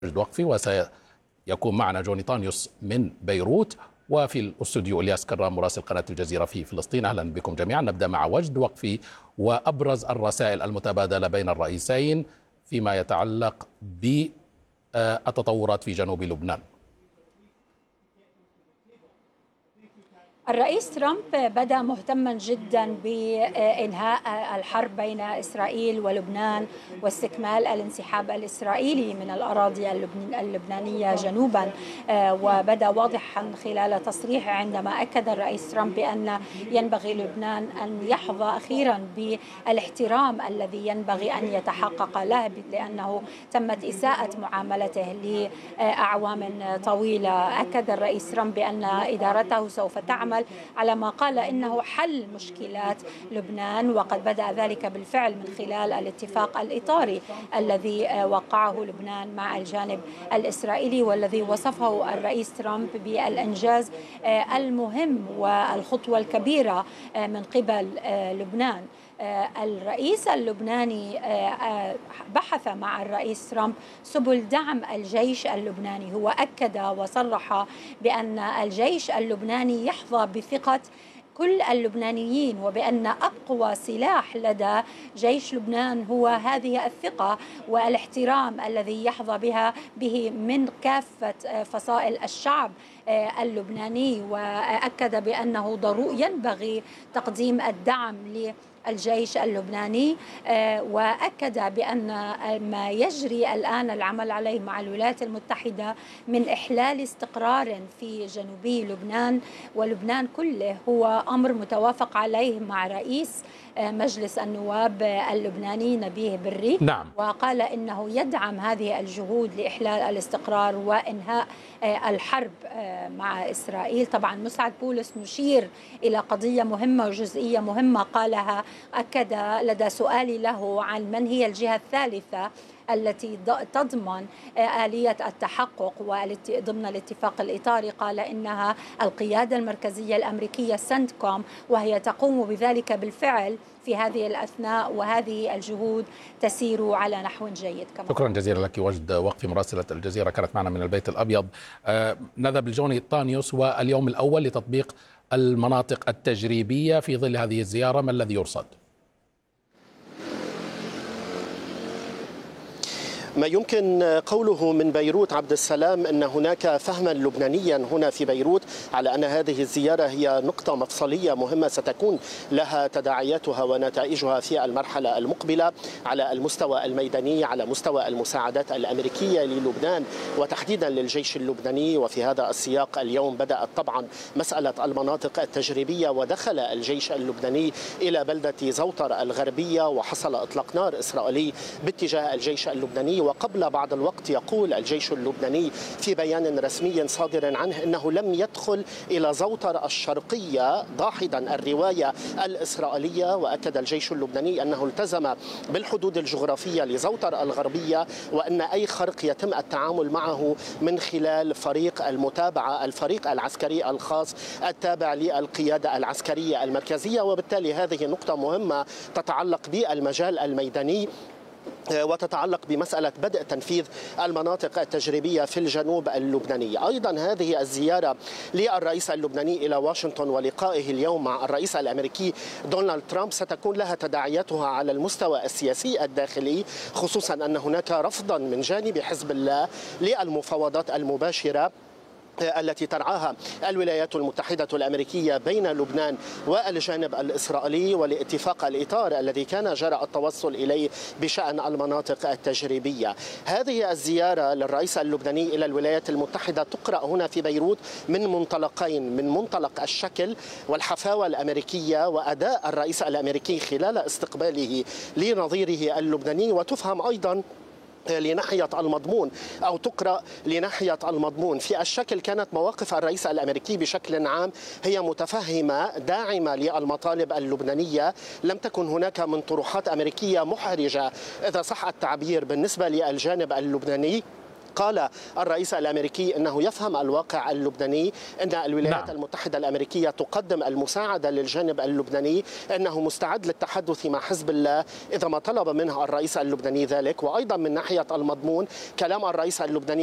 وقفي، وسيكون معنا جوني طانيوس من بيروت، وفي الاستوديو الياس كرام مراسل قناة الجزيرة في فلسطين. أهلا بكم جميعا. نبدأ مع وجد وقفي وأبرز الرسائل المتبادلة بين الرئيسين فيما يتعلق بالتطورات في جنوب لبنان. الرئيس ترامب بدأ مهتما جدا بإنهاء الحرب بين إسرائيل ولبنان واستكمال الانسحاب الإسرائيلي من الأراضي اللبنانية جنوبا، وبدأ واضحا خلال تصريحه عندما أكد الرئيس ترامب بأن ينبغي لبنان أن يحظى أخيرا بالاحترام الذي ينبغي أن يتحقق له، لأنه تمت إساءة معاملته لأعوام طويلة. أكد الرئيس ترامب بأن إدارته سوف تعمل على ما قال إنه حل مشكلات لبنان، وقد بدأ ذلك بالفعل من خلال الاتفاق الإطاري الذي وقعه لبنان مع الجانب الإسرائيلي، والذي وصفه الرئيس ترامب بالإنجاز المهم والخطوة الكبيرة من قبل لبنان. الرئيس اللبناني بحث مع الرئيس ترامب سبل دعم الجيش اللبناني. هو أكد وصرح بأن الجيش اللبناني يحظى بثقة كل اللبنانيين، وبأن أقوى سلاح لدى جيش لبنان هو هذه الثقة والاحترام الذي يحظى به من كافة فصائل الشعب اللبناني. وأكد بأنه ينبغي تقديم الدعم للجيش اللبناني، وأكد بأن ما يجري الآن العمل عليه مع الولايات المتحدة من إحلال استقرار في جنوبي لبنان ولبنان كله هو أمر متوافق عليه مع رئيس مجلس النواب اللبناني نبيه بري. نعم. وقال إنه يدعم هذه الجهود لإحلال الاستقرار وإنهاء الحرب مع إسرائيل. طبعا مسعد بولس مشير إلى قضية مهمة وجزئية مهمة قالها، أكد لدى سؤالي له عن من هي الجهة الثالثة التي تضمن آلية التحقق ضمن الاتفاق الإطاري، قال إنها القيادة المركزية الأمريكية سنتكوم، وهي تقوم بذلك بالفعل في هذه الأثناء، وهذه الجهود تسير على نحو جيد. شكرا جزيلا لك وجد وقفي مراسلة الجزيرة كانت معنا من البيت الأبيض. نذهب لجوني طانيوس واليوم الأول لتطبيق المناطق التجريبية في ظل هذه الزيارة، ما الذي يرصد؟ ما يمكن قوله من بيروت عبد السلام أن هناك فهما لبنانيا هنا في بيروت على أن هذه الزيارة هي نقطة مفصلية مهمة ستكون لها تداعياتها ونتائجها في المرحلة المقبلة على المستوى الميداني، على مستوى المساعدات الأمريكية للبنان وتحديدا للجيش اللبناني. وفي هذا السياق اليوم بدأت طبعا مسألة المناطق التجريبية، ودخل الجيش اللبناني إلى بلدة زوطر الغربية وحصل إطلاق نار إسرائيلي باتجاه الجيش اللبناني. وقبل بعض الوقت يقول الجيش اللبناني في بيان رسمي صادر عنه أنه لم يدخل إلى زوطر الشرقية ضاحدا الرواية الإسرائيلية. وأكد الجيش اللبناني أنه التزم بالحدود الجغرافية لزوطر الغربية، وأن أي خرق يتم التعامل معه من خلال فريق المتابعة، الفريق العسكري الخاص التابع للقيادة العسكرية المركزية. وبالتالي هذه نقطة مهمة تتعلق بالمجال الميداني وتتعلق بمسألة بدء تنفيذ المناطق التجريبية في الجنوب اللبناني. أيضا هذه الزيارة للرئيس اللبناني إلى واشنطن ولقائه اليوم مع الرئيس الأمريكي دونالد ترامب ستكون لها تداعياتها على المستوى السياسي الداخلي، خصوصا أن هناك رفضا من جانب حزب الله للمفاوضات المباشرة التي ترعاها الولايات المتحدة الأمريكية بين لبنان والجانب الإسرائيلي، ولاتفاق الإطار الذي كان جرى التوصل إليه بشأن المناطق التجريبية. هذه الزيارة للرئيس اللبناني إلى الولايات المتحدة تقرأ هنا في بيروت من منطلقين، من منطلق الشكل والحفاوة الأمريكية وأداء الرئيس الأمريكي خلال استقباله لنظيره اللبناني، وتفهم أيضا لناحية المضمون أو تقرأ لناحية المضمون. في الشكل كانت مواقف الرئيس الأمريكي بشكل عام هي متفهمة داعمة للمطالب اللبنانية، لم تكن هناك من طروحات أمريكية محرجة إذا صح التعبير بالنسبة للجانب اللبناني. قال الرئيس الأمريكي أنه يفهم الواقع اللبناني، أن الولايات المتحدة الأمريكية تقدم المساعدة للجانب اللبناني، أنه مستعد للتحدث مع حزب الله إذا ما طلب منه الرئيس اللبناني ذلك. وأيضا من ناحية المضمون كلام الرئيس اللبناني